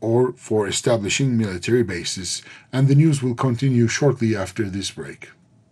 or for establishing military bases. And the news will continue shortly after this break.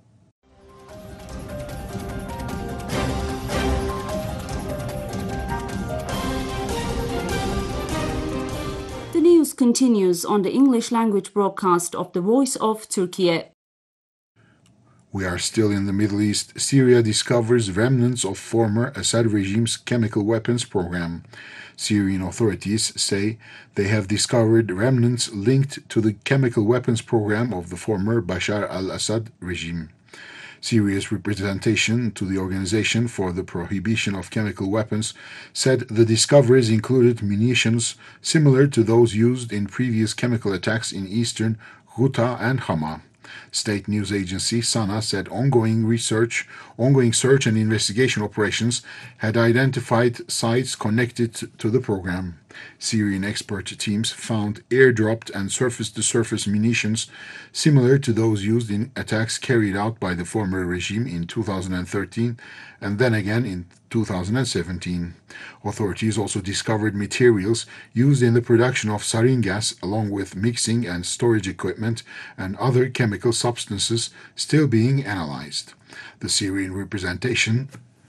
The news continues on the English language broadcast of the Voice of Turkey. We are still in the Middle East. Syria discovers remnants of former Assad regime's chemical weapons program. Syrian authorities say they have discovered remnants linked to the chemical weapons program of the former Bashar al-Assad regime. Syria's representation to the Organization for the Prohibition of Chemical Weapons said the discoveries included munitions similar to those used in previous chemical attacks in eastern Ghouta and Hama. State news agency SANA said ongoing search and investigation operations had identified sites connected to the program. Syrian expert teams found airdropped and surface-to-surface munitions similar to those used in attacks carried out by the former regime in 2013 and then again in 2017. Authorities also discovered materials used in the production of sarin gas along with mixing and storage equipment and other chemical substances still being analyzed. The Syrian representation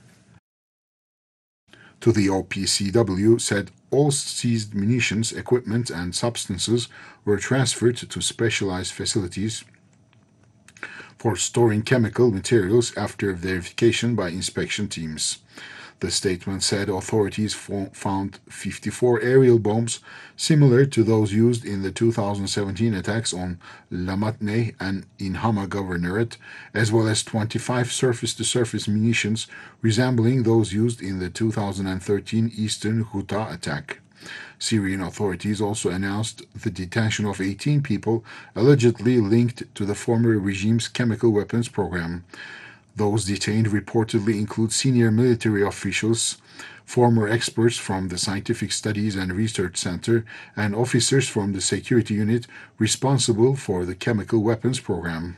to the OPCW said all seized munitions, equipment, and substances were transferred to specialized facilities for storing chemical materials after verification by inspection teams. The statement said authorities found 54 aerial bombs similar to those used in the 2017 attacks on Lamatneh and in Hama Governorate, as well as 25 surface-to-surface munitions resembling those used in the 2013 Eastern Ghouta attack. Syrian authorities also announced the detention of 18 people allegedly linked to the former regime's chemical weapons program. Those detained reportedly include senior military officials, former experts from the Scientific Studies and Research Center, and officers from the security unit responsible for the chemical weapons program.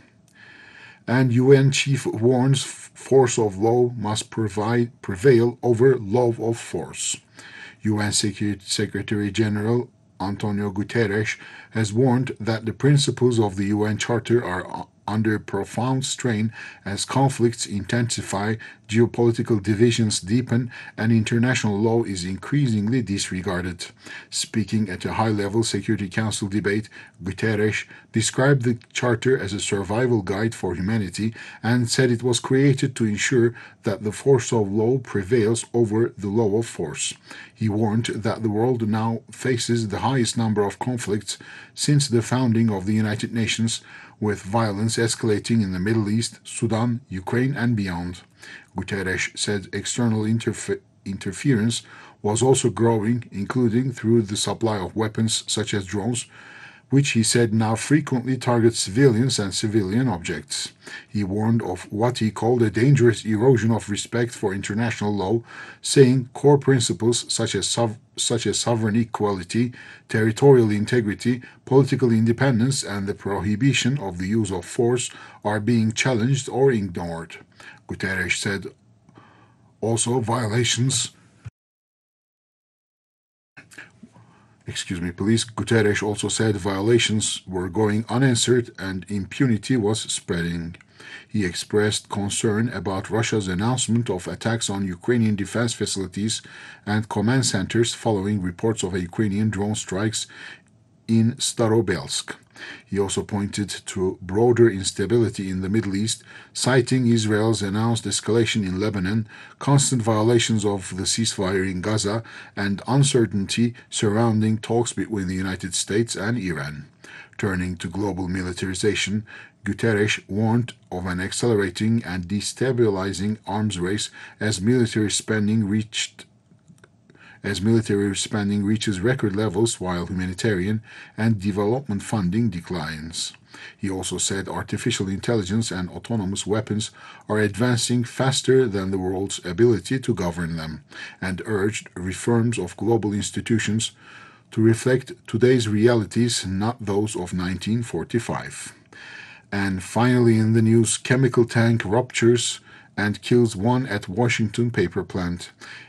And UN chief warns force of law must prevail over love of force. UN Secretary General Antonio Guterres has warned that the principles of the UN Charter are under profound strain as conflicts intensify, geopolitical divisions deepen, and international law is increasingly disregarded. Speaking at a high-level Security Council debate, Guterres described the Charter as a survival guide for humanity and said it was created to ensure that the force of law prevails over the law of force. He warned that the world now faces the highest number of conflicts since the founding of the United Nations, with violence escalating in the Middle East, Sudan, Ukraine, and beyond. Guterres said external interference was also growing, including through the supply of weapons such as drones, which he said now frequently target civilians and civilian objects. He warned of what he called a dangerous erosion of respect for international law, saying core principles such as sovereign equality, territorial integrity, political independence, and the prohibition of the use of force are being challenged or ignored. Guterres said also Guterres also said violations were going unanswered and impunity was spreading. He expressed concern about Russia's announcement of attacks on Ukrainian defense facilities and command centers following reports of Ukrainian drone strikes in Starobielsk. He also pointed to broader instability in the Middle East, citing Israel's announced escalation in Lebanon, constant violations of the ceasefire in Gaza, and uncertainty surrounding talks between the United States and Iran. Turning to global militarization, Guterres warned of an accelerating and destabilizing arms race as military spending reaches record levels while humanitarian and development funding declines. He also said artificial intelligence and autonomous weapons are advancing faster than the world's ability to govern them, and urged reforms of global institutions to reflect today's realities, not those of 1945. And finally in the news, chemical tank ruptures and kills one at Washington paper plant.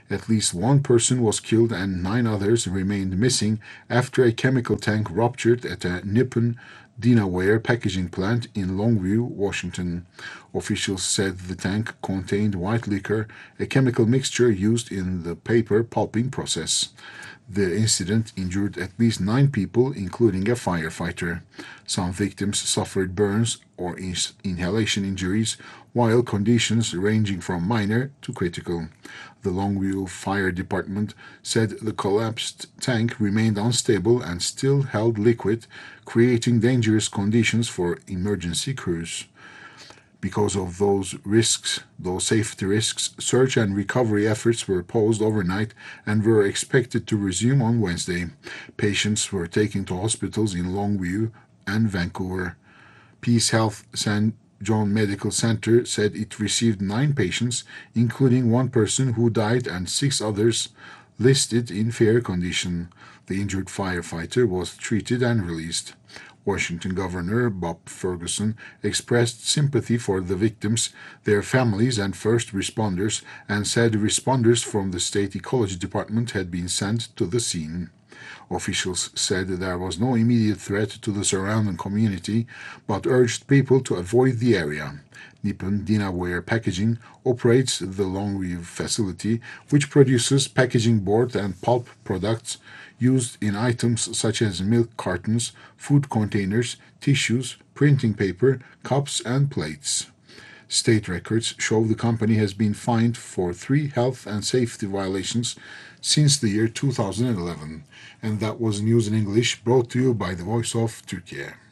At least one person was killed and 9 others remained missing after a chemical tank ruptured at a Nippon Dinaware packaging plant in Longview, Washington. Officials said the tank contained white liquor, a chemical mixture used in the paper pulping process. The incident injured at least 9 people, including a firefighter. Some victims suffered burns or inhalation injuries, while conditions ranging from minor to critical. The Longview Fire Department said the collapsed tank remained unstable and still held liquid, creating dangerous conditions for emergency crews. Because of those safety risks, search and recovery efforts were paused overnight and were expected to resume on Wednesday. Patients were taken to hospitals in Longview and Vancouver. Peace Health St. John Medical Center said it received 9 patients, including 1 person who died and 6 others listed in fair condition. The injured firefighter was treated and released. Washington Governor Bob Ferguson expressed sympathy for the victims, their families, and first responders, and said responders from the state ecology department had been sent to the scene. Officials said there was no immediate threat to the surrounding community, but urged people to avoid the area. Nippon Dinaware Packaging operates the Longview facility, which produces packaging board and pulp products used in items such as milk cartons, food containers, tissues, printing paper, cups, and plates. State records show the company has been fined for 3 health and safety violations since the year 2011. And that was News in English brought to you by the Voice of Turkey.